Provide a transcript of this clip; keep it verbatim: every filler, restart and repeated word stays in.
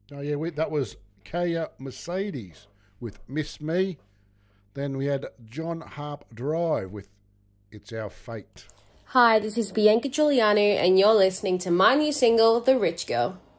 Oh yeah, we, that was Kia Mercedes with Miss Me. Then we had John Harp Drive with It's Our Fate. Hi, this is Bianca Giuliano, and you're listening to my new single, The Rich Girl.